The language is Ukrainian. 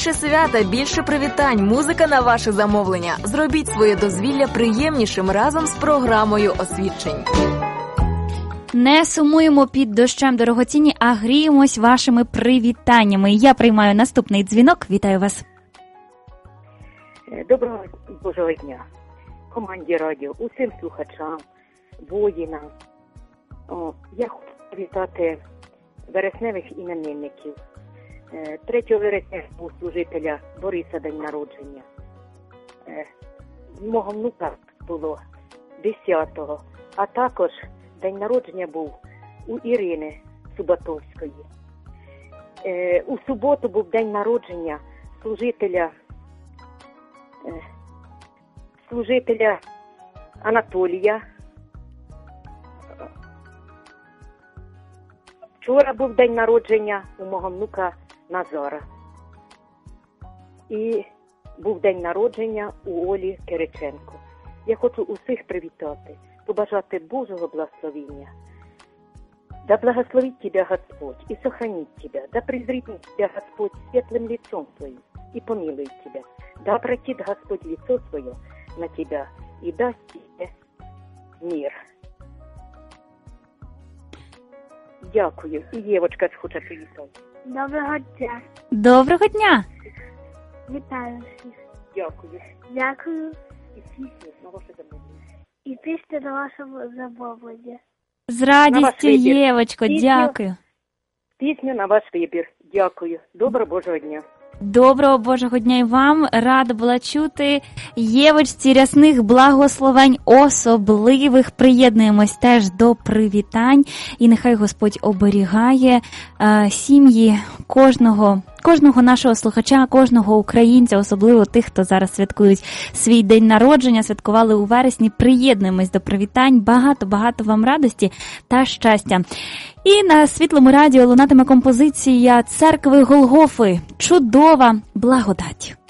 Більше свята, більше привітань, музика на ваше замовлення. Зробіть своє дозвілля приємнішим разом з програмою освідчень. Не сумуємо під дощем, дорогоцінні, а гріємось вашими привітаннями. Я приймаю наступний дзвінок. Вітаю вас. Доброго Божого дня. Команді радіо, усім слухачам, воїнам. Я хочу привітати вересневих іменинників. 3 вересня у служителя Бориса день народження. Мого внука було 10-го, а також день народження був у Ірини Субатовської. У суботу був день народження служителя Анатолія. Вчора був день народження у мого внука Назара. І був день народження у Олі Кириченко. Я хочу усіх привітати, побажати Божого благословення. Да благословит тебя Господь и сохранит тебя, да презрит тебя Господь светлым лицом своим и помилует тебя, да обратит Господь лицо свое на тебя и даст тебе мир. Дякую. І Євочка хоче привітати. Доброго дня. Доброго дня. Вітаю всіх. Дякую. Дякую. І пісню на ваше замовлення. І пісня на вашому замовленні. З радістю, Євочко, дякую. Пісню на ваш вибір. Дякую. Доброго Божого дня. Доброго Божого дня і вам. Рада була чути. Євочці рясних благословень особливих. Приєднуємось теж до привітань. І нехай Господь оберігає сім'ї кожного нашого слухача, кожного українця, особливо тих, хто зараз святкують свій день народження, святкували у вересні. Приєднуємось до привітань. Багато вам радості та щастя. І на Світлому радіо лунатиме композиція «Церкви Голгофи». Чудова благодать.